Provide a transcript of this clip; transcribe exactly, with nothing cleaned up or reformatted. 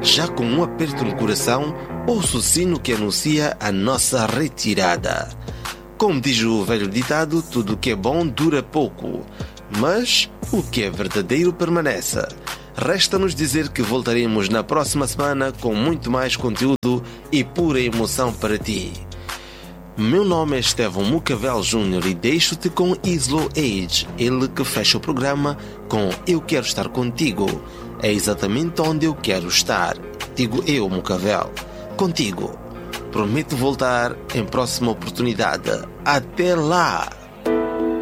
Já com um aperto no coração, ouço o sino que anuncia a nossa retirada. Como diz o velho ditado, tudo o que é bom dura pouco, mas o que é verdadeiro permanece. Resta-nos dizer que voltaremos na próxima semana com muito mais conteúdo e pura emoção para ti. Meu nome é Estevão Mucavel Júnior e deixo-te com Slow Age, ele que fecha o programa com Eu Quero Estar Contigo. É exatamente onde eu quero estar. Digo eu, Mucavel, contigo. Prometo voltar em próxima oportunidade. Até lá!